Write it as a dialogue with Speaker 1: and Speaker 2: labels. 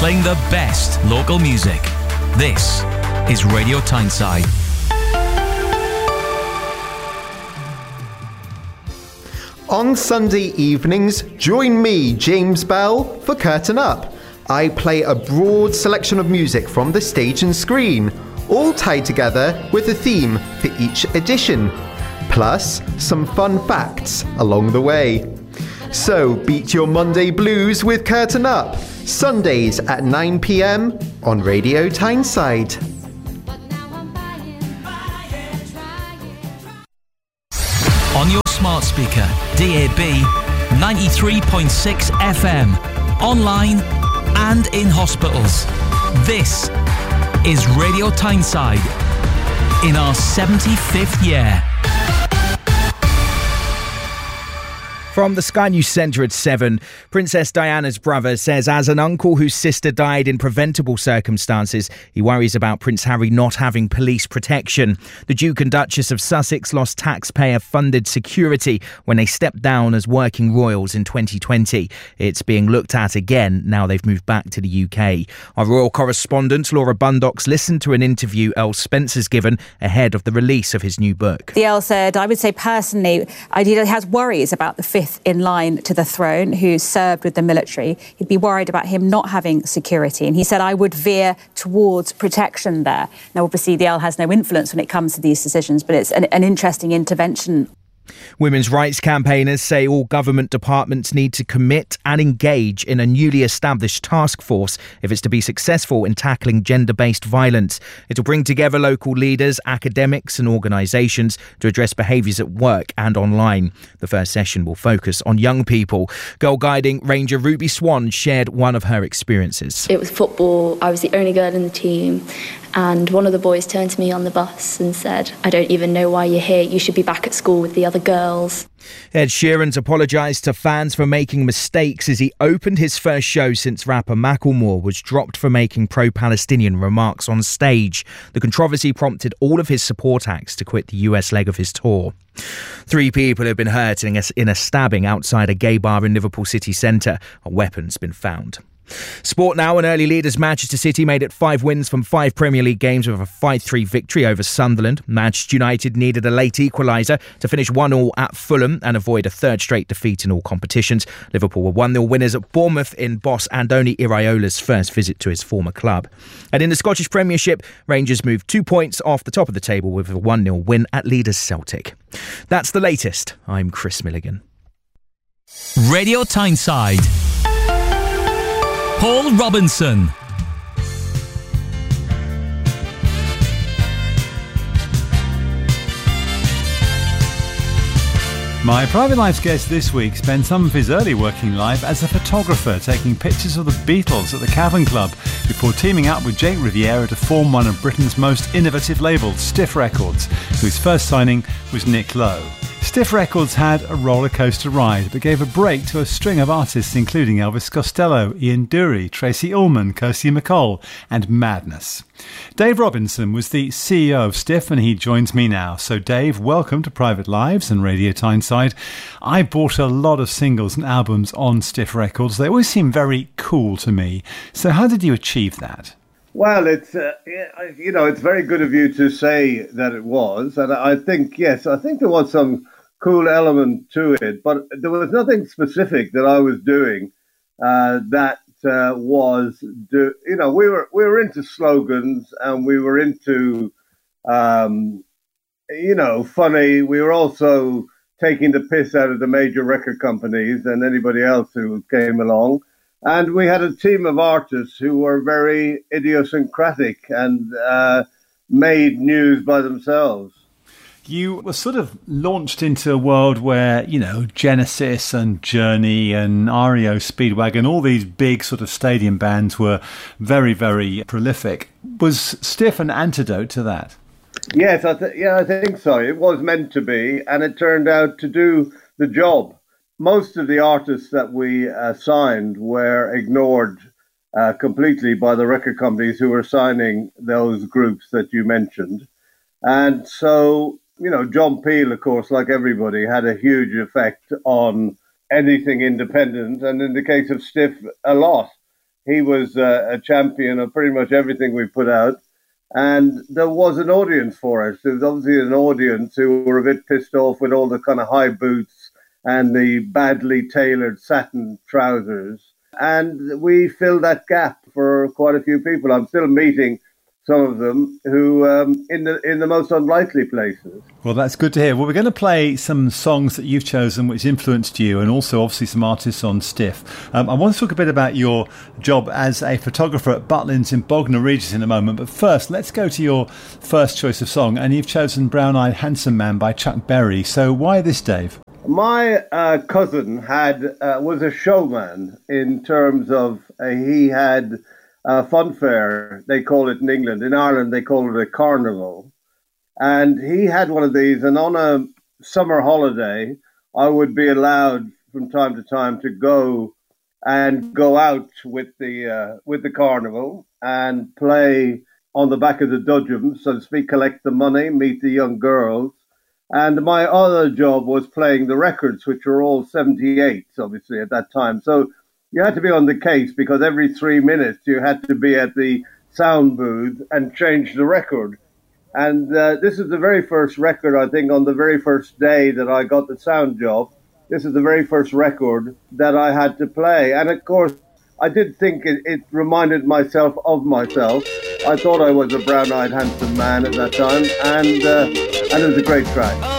Speaker 1: playing the best local music. This is Radio Tyneside.
Speaker 2: On Sunday evenings, join me, James Bell, for Curtain Up. I play a broad selection of music from the stage and screen, all tied together with a theme for each edition, plus some fun facts along the way. So beat your Monday blues with Curtain Up, Sundays at 9 p.m. on Radio Tyneside.
Speaker 1: On your smart speaker, DAB, 93.6 FM, online and in hospitals. This is Radio Tyneside in our 75th year.
Speaker 3: From the Sky News Centre at 7, Princess Diana's brother says as an uncle whose sister died in preventable circumstances, he worries about Prince Harry not having police protection. The Duke and Duchess of Sussex lost taxpayer-funded security when they stepped down as working royals in 2020. It's being looked at again now they've moved back to the UK. Our royal correspondent Laura Bundock's listened to an interview Earl Spencer's given ahead of the release of his new book.
Speaker 4: The Earl said, I would say personally, he has worries about the fifth in line to the throne who served with the military. He'd be worried about him not having security. And he said, I would veer towards protection there. Now, obviously, the Earl has no influence when it comes to these decisions, but it's an interesting intervention.
Speaker 3: Women's rights campaigners say all government departments need to commit and engage in a newly established task force if it's to be successful in tackling gender-based violence. It'll bring together local leaders, academics and organisations to address behaviours at work and online. The first session will focus on young people. Girl Guiding Ranger Ruby Swan shared one of her experiences.
Speaker 5: It was football. I was the only girl in the team. And one of the boys turned to me on the bus and said, I don't even know why you're here. You should be back at school with the other girls.
Speaker 3: Ed Sheeran's apologised to fans for making mistakes as he opened his first show since rapper Macklemore was dropped for making pro-Palestinian remarks on stage. The controversy prompted all of his support acts to quit the US leg of his tour. 3 people have been hurt in a stabbing outside a gay bar in Liverpool city centre. A weapon's been found. Sport now. An early leaders Manchester City made it 5 wins from 5 Premier League games with a 5-3 victory over Sunderland. Manchester United needed a late equaliser to finish 1-1 at Fulham and avoid a third straight defeat in all competitions. Liverpool were 1-0 winners at Bournemouth in boss Andoni Iraola's first visit to his former club. And in the Scottish Premiership, Rangers moved 2 points off the top of the table with a 1-0 win at leaders Celtic. That's the latest. I'm Chris Milligan.
Speaker 1: Radio Tyneside. Paul Robinson.
Speaker 6: My Private Life's guest this week spent some of his early working life as a photographer, taking pictures of the Beatles at the Cavern Club before teaming up with Jake Riviera to form one of Britain's most innovative labels, Stiff Records, whose first signing was Nick Lowe. Stiff Records had a roller coaster ride, but gave a break to a string of artists including Elvis Costello, Ian Dury, Tracy Ullman, Kirsty MacColl and Madness. Dave Robinson was the CEO of Stiff and he joins me now. So Dave, welcome to Private Lives and Radio Tyneside. I bought a lot of singles and albums on Stiff Records. They always seem very cool to me. So how did you achieve that?
Speaker 7: Well, it's very good of you to say that it was. And I think there was some cool element to it, but there was nothing specific that I was doing we were into slogans and we were into funny. We were also taking the piss out of the major record companies and anybody else who came along. And we had a team of artists who were very idiosyncratic and made news by themselves.
Speaker 6: You were sort of launched into a world where, Genesis and Journey and REO Speedwagon, all these big sort of stadium bands were very, very prolific. Was Stiff an antidote to that?
Speaker 7: Yes, I think so. It was meant to be, and it turned out to do the job. Most of the artists that we signed were ignored completely by the record companies who were signing those groups that you mentioned. And so, John Peel, of course, like everybody, had a huge effect on anything independent. And in the case of Stiff, a lot. He was a champion of pretty much everything we put out. And there was an audience for us. There was obviously an audience who were a bit pissed off with all the kind of high boots and the badly tailored satin trousers. And we filled that gap for quite a few people. I'm still meeting some of them who in the most unlikely places.
Speaker 6: Well, that's good to hear. Well, we're going to play some songs that you've chosen which influenced you, and also obviously some artists on Stiff. I want to talk a bit about your job as a photographer at Butlins in Bognor Regis in a moment, but first let's go to your first choice of song, and you've chosen Brown Eyed Handsome Man by Chuck Berry. So why this, Dave?
Speaker 7: My cousin was a showman in terms of he had a fun fair, they call it in England. In Ireland, they call it a carnival. And he had one of these, and on a summer holiday, I would be allowed from time to time to go out with the carnival and play on the back of the dudgeon, so to speak, collect the money, meet the young girls. And my other job was playing the records, which were all 78s, obviously, at that time. So you had to be on the case because every 3 minutes you had to be at the sound booth and change the record. And this is the very first record, I think, on the very first day that I got the sound job. This is the very first record that I had to play. And of course, I did think it reminded myself of myself. I thought I was a brown-eyed handsome man at that time, and it was a great track.